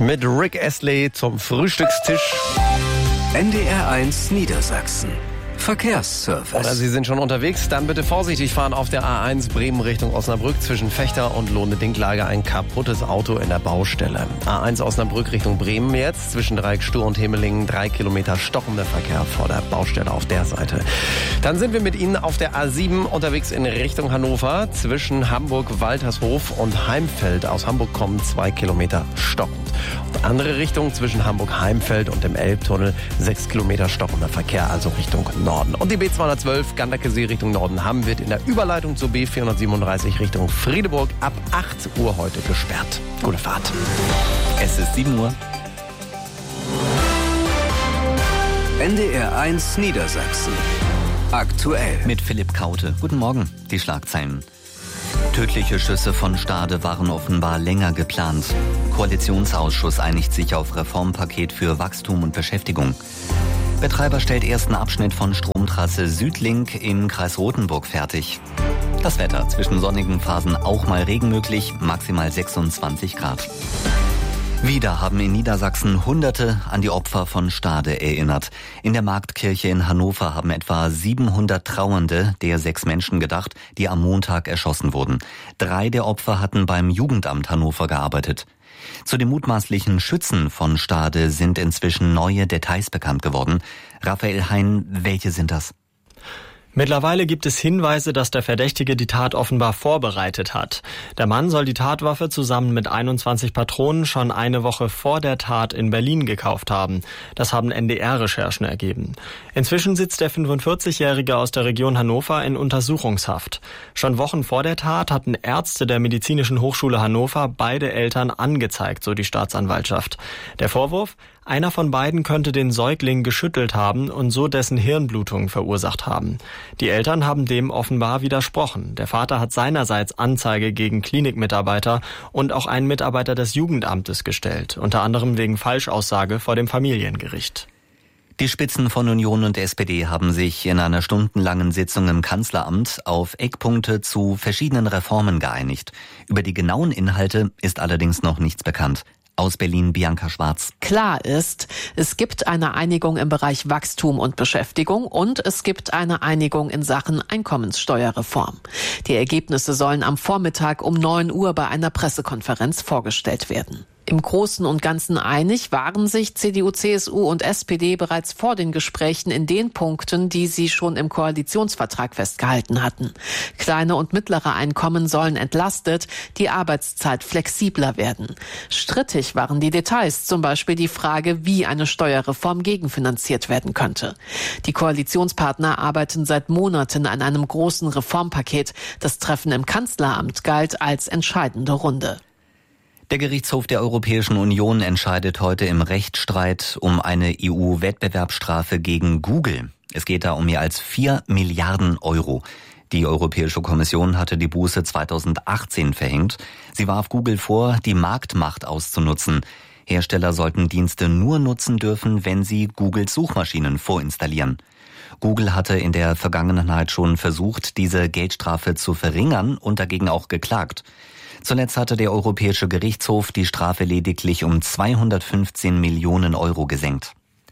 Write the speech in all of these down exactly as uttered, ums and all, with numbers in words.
Mit Rick Astley zum Frühstückstisch. N D R eins Niedersachsen. Verkehrsservice. Oder Sie sind schon unterwegs, dann bitte vorsichtig fahren auf der A eins Bremen Richtung Osnabrück zwischen Fechter und Lohne-Dinklage ein kaputtes Auto in der Baustelle. A eins Osnabrück Richtung Bremen jetzt zwischen Dreieck Stur und Hemelingen drei Kilometer stockender Verkehr vor der Baustelle auf der Seite. Dann sind wir mit Ihnen auf der A sieben unterwegs in Richtung Hannover zwischen Hamburg-Waltershof und Heimfeld. Aus Hamburg kommen zwei Kilometer stockend. Und andere Richtung zwischen Hamburg-Heimfeld und dem Elbtunnel sechs Kilometer stockender Verkehr, also Richtung Norden. Und die B zweihundertzwölf Gandakesee Richtung Norden Hamm wird in der Überleitung zur B vierhundertsiebenunddreißig Richtung Friedeburg ab acht Uhr heute gesperrt. Gute Fahrt. Es ist sieben Uhr. N D R eins Niedersachsen. Aktuell. Mit Philipp Kaute. Guten Morgen. Die Schlagzeilen. Tödliche Schüsse von Stade waren offenbar länger geplant. Koalitionsausschuss einigt sich auf Reformpaket für Wachstum und Beschäftigung. Betreiber stellt ersten Abschnitt von Stromtrasse Südlink im Kreis Rothenburg fertig. Das Wetter, zwischen sonnigen Phasen auch mal Regen möglich, maximal sechsundzwanzig Grad. Wieder haben in Niedersachsen Hunderte an die Opfer von Stade erinnert. In der Marktkirche in Hannover haben etwa siebenhundert Trauernde der sechs Menschen gedacht, die am Montag erschossen wurden. Drei der Opfer hatten beim Jugendamt Hannover gearbeitet. Zu den mutmaßlichen Schützen von Stade sind inzwischen neue Details bekannt geworden. Raphael Hein, welche sind das? Mittlerweile gibt es Hinweise, dass der Verdächtige die Tat offenbar vorbereitet hat. Der Mann soll die Tatwaffe zusammen mit einundzwanzig Patronen schon eine Woche vor der Tat in Berlin gekauft haben. Das haben N D R-Recherchen ergeben. Inzwischen sitzt der fünfundvierzigjährige aus der Region Hannover in Untersuchungshaft. Schon Wochen vor der Tat hatten Ärzte der Medizinischen Hochschule Hannover beide Eltern angezeigt, so die Staatsanwaltschaft. Der Vorwurf? Einer von beiden könnte den Säugling geschüttelt haben und so dessen Hirnblutung verursacht haben. Die Eltern haben dem offenbar widersprochen. Der Vater hat seinerseits Anzeige gegen Klinikmitarbeiter und auch einen Mitarbeiter des Jugendamtes gestellt, unter anderem wegen Falschaussage vor dem Familiengericht. Die Spitzen von Union und S P D haben sich in einer stundenlangen Sitzung im Kanzleramt auf Eckpunkte zu verschiedenen Reformen geeinigt. Über die genauen Inhalte ist allerdings noch nichts bekannt. Aus Berlin Bianca Schwarz. Klar ist, es gibt eine Einigung im Bereich Wachstum und Beschäftigung und es gibt eine Einigung in Sachen Einkommenssteuerreform. Die Ergebnisse sollen am Vormittag um neun Uhr bei einer Pressekonferenz vorgestellt werden. Im Großen und Ganzen einig waren sich C D U, C S U und S P D bereits vor den Gesprächen in den Punkten, die sie schon im Koalitionsvertrag festgehalten hatten. Kleine und mittlere Einkommen sollen entlastet, die Arbeitszeit flexibler werden. Strittig waren die Details, zum Beispiel die Frage, wie eine Steuerreform gegenfinanziert werden könnte. Die Koalitionspartner arbeiten seit Monaten an einem großen Reformpaket. Das Treffen im Kanzleramt galt als entscheidende Runde. Der Gerichtshof der Europäischen Union entscheidet heute im Rechtsstreit um eine E U-Wettbewerbsstrafe gegen Google. Es geht da um mehr als vier Milliarden Euro. Die Europäische Kommission hatte die Buße zweitausendachtzehn verhängt. Sie warf Google vor, die Marktmacht auszunutzen. Hersteller sollten Dienste nur nutzen dürfen, wenn sie Googles Suchmaschinen vorinstallieren. Google hatte in der Vergangenheit schon versucht, diese Geldstrafe zu verringern und dagegen auch geklagt. Zuletzt hatte der Europäische Gerichtshof die Strafe lediglich um zweihundertfünfzehn Millionen Euro gesenkt.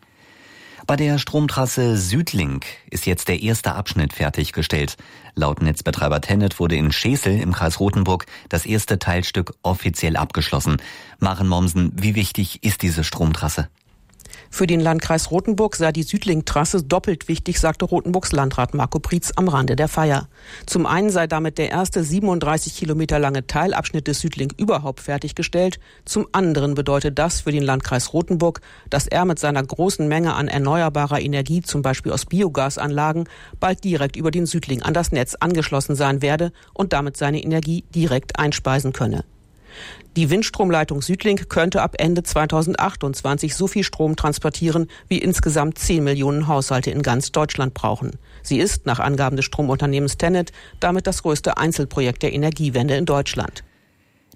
Bei der Stromtrasse Südlink ist jetzt der erste Abschnitt fertiggestellt. Laut Netzbetreiber Tennet wurde in Schesel im Kreis Rothenburg das erste Teilstück offiziell abgeschlossen. Maren Mommsen, wie wichtig ist diese Stromtrasse? Für den Landkreis Rothenburg sei die Südlink-Trasse doppelt wichtig, sagte Rothenburgs Landrat Marco Prietz am Rande der Feier. Zum einen sei damit der erste siebenunddreißig Kilometer lange Teilabschnitt des Südlink überhaupt fertiggestellt. Zum anderen bedeutet das für den Landkreis Rothenburg, dass er mit seiner großen Menge an erneuerbarer Energie, zum Beispiel aus Biogasanlagen, bald direkt über den Südlink an das Netz angeschlossen sein werde und damit seine Energie direkt einspeisen könne. Die Windstromleitung Südlink könnte ab Ende zweitausendachtundzwanzig so viel Strom transportieren, wie insgesamt zehn Millionen Haushalte in ganz Deutschland brauchen. Sie ist, nach Angaben des Stromunternehmens Tennet, damit das größte Einzelprojekt der Energiewende in Deutschland.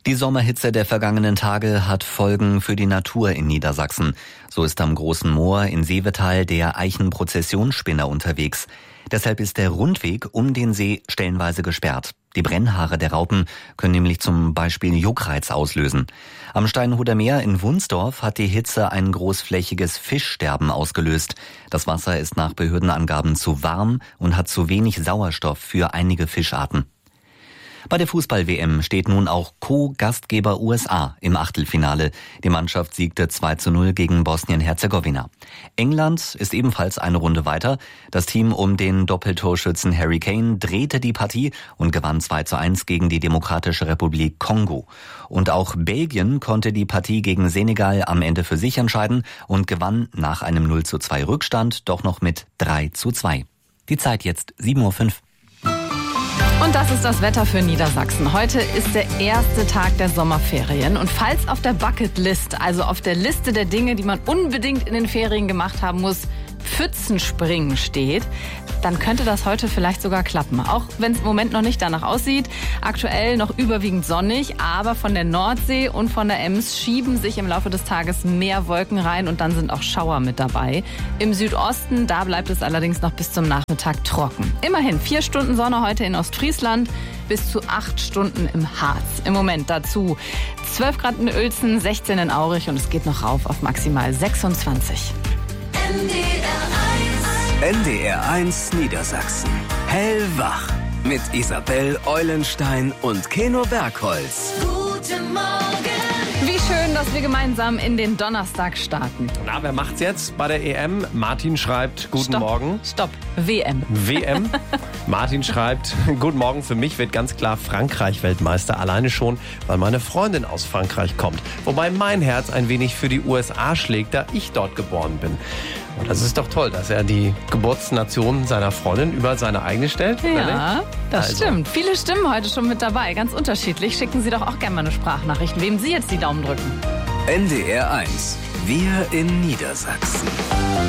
Die Sommerhitze der vergangenen Tage hat Folgen für die Natur in Niedersachsen. So ist am Großen Moor in Seevetal der Eichenprozessionsspinner unterwegs. Deshalb ist der Rundweg um den See stellenweise gesperrt. Die Brennhaare der Raupen können nämlich zum Beispiel Juckreiz auslösen. Am Steinhuder Meer in Wunsdorf hat die Hitze ein großflächiges Fischsterben ausgelöst. Das Wasser ist nach Behördenangaben zu warm und hat zu wenig Sauerstoff für einige Fischarten. Bei der Fußball-W M steht nun auch Co-Gastgeber U S A im Achtelfinale. Die Mannschaft siegte zwei zu null gegen Bosnien-Herzegowina. England ist ebenfalls eine Runde weiter. Das Team um den Doppeltorschützen Harry Kane drehte die Partie und gewann zwei zu eins gegen die Demokratische Republik Kongo. Und auch Belgien konnte die Partie gegen Senegal am Ende für sich entscheiden und gewann nach einem null zu zwei Rückstand doch noch mit drei zu zwei. Die Zeit jetzt sieben Uhr fünf. Und das ist das Wetter für Niedersachsen. Heute ist der erste Tag der Sommerferien. Und falls auf der Bucketlist, also auf der Liste der Dinge, die man unbedingt in den Ferien gemacht haben muss, Pfützenspringen steht, dann könnte das heute vielleicht sogar klappen. Auch wenn es im Moment noch nicht danach aussieht. Aktuell noch überwiegend sonnig, aber von der Nordsee und von der Ems schieben sich im Laufe des Tages mehr Wolken rein und dann sind auch Schauer mit dabei. Im Südosten, da bleibt es allerdings noch bis zum Nachmittag trocken. Immerhin vier Stunden Sonne heute in Ostfriesland, bis zu acht Stunden im Harz. Im Moment dazu zwölf Grad in Uelzen, sechzehn in Aurich und es geht noch rauf auf maximal sechsundzwanzig. N D R eins Niedersachsen. Hellwach. Mit Isabel Eulenstein und Keno Bergholz. Guten Morgen. Wie schön, dass wir gemeinsam in den Donnerstag starten. Na, wer macht's jetzt bei der E M? Martin schreibt, guten Stopp, Morgen. Stopp, W M. W M. Martin schreibt, guten Morgen, für mich wird ganz klar Frankreich Weltmeister. Alleine schon, weil meine Freundin aus Frankreich kommt. Wobei mein Herz ein wenig für die U S A schlägt, da ich dort geboren bin. Und das ist doch toll, dass er die Geburtsnation seiner Freundin über seine eigene stellt. Ja, das also. Stimmt. Viele Stimmen heute schon mit dabei, ganz unterschiedlich. Schicken Sie doch auch gerne mal eine Sprachnachricht, wem Sie jetzt die Daumen drücken. N D R eins. Wir in Niedersachsen.